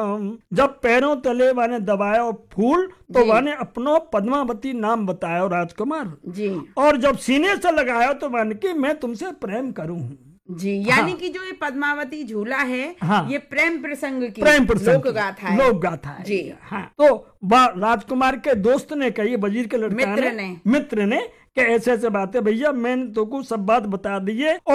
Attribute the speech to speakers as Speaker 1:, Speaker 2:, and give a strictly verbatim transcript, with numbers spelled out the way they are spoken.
Speaker 1: जब पैरों तले वाने दबाया फूल तो वाने अपनो पद्मावती नाम बताया राजकुमार
Speaker 2: जी।
Speaker 1: और जब सीने से लगाया तो मान की मैं तुमसे प्रेम करूं
Speaker 2: जी। यानी हाँ। कि जो ये पद्मावती झूला है हाँ। ये प्रेम प्रसंग की
Speaker 1: प्रेम प्रसंग
Speaker 2: लोक गाथा है
Speaker 1: लोक गाथा है
Speaker 2: जी।
Speaker 1: हाँ। तो राजकुमार के दोस्त ने कही, वजीर के लड़का
Speaker 2: मित्र
Speaker 1: ने,
Speaker 2: ने
Speaker 1: मित्र ने कि ऐसे ऐसे बातें भैया मैंने तो को सब बात बता दी है।